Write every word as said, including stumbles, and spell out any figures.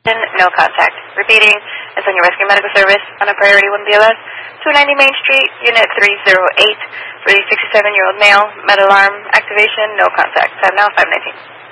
No contact. Repeating, Espanol Rescue Medical Service on a priority one B L S, two ninety Main Street, Unit three oh eight, for the sixty-seven-year-old male. Med alarm activation, no contact. Time now, five nineteen.